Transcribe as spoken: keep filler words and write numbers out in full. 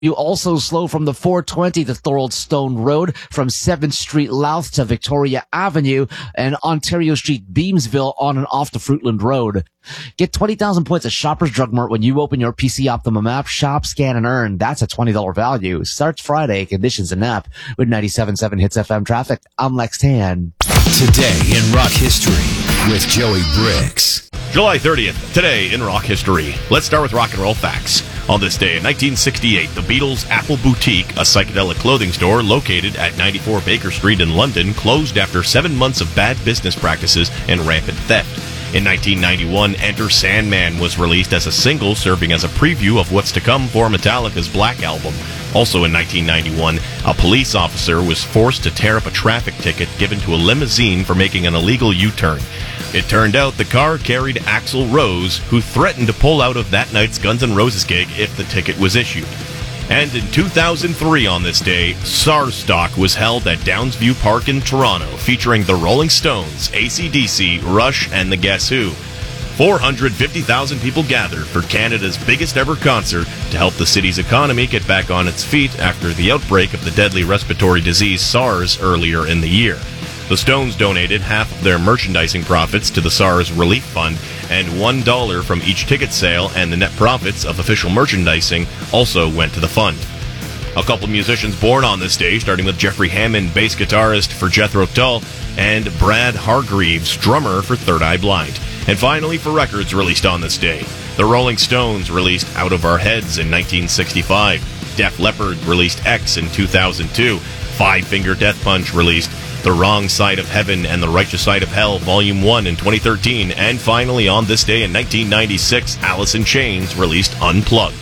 You also slow from the four twenty to Thorold Stone Road, from seventh Street Louth to Victoria Avenue, and Ontario Street Beamsville on and off to Fruitland Road. Get twenty thousand points at Shoppers Drug Mart when you open your P C Optimum app. Shop, scan, and earn. That's a twenty dollars value. Starts Friday. Conditions in app. With ninety-seven point seven Hits F M traffic, I'm Lex Tan. Today in rock history with Joey Bricks. July thirtieth, today in rock history. Let's start with rock and roll facts. On this day in nineteen sixty-eight, the Beatles' Apple Boutique, a psychedelic clothing store located at ninety-four Baker Street in London, closed after seven months of bad business practices and rampant theft. In nineteen ninety-one, Enter Sandman was released as a single, serving as a preview of what's to come for Metallica's Black Album. Also in nineteen ninety-one, a police officer was forced to tear up a traffic ticket given to a limousine for making an illegal U-turn. It turned out the car carried Axl Rose, who threatened to pull out of that night's Guns N' Roses gig if the ticket was issued. And in two thousand three on this day, SARSstock was held at Downsview Park in Toronto, featuring the Rolling Stones, A C D C, Rush, and the Guess Who. four hundred fifty thousand people gathered for Canada's biggest ever concert to help the city's economy get back on its feet after the outbreak of the deadly respiratory disease SARS earlier in the year. The Stones donated half of their merchandising profits to the SARS Relief Fund, and one dollar from each ticket sale and the net profits of official merchandising also went to the fund. A couple musicians born on this day, starting with Jeffrey Hammond, bass guitarist for Jethro Tull, and Brad Hargreaves, drummer for Third Eye Blind. And finally, for records released on this day, the Rolling Stones released Out of Our Heads in nineteen sixty-five, Def Leppard released X in two thousand two, Five Finger Death Punch released The Wrong Side of Heaven and The Righteous Side of Hell, Volume one in twenty thirteen, and finally on this day in nineteen ninety-six, Alice in Chains released Unplugged.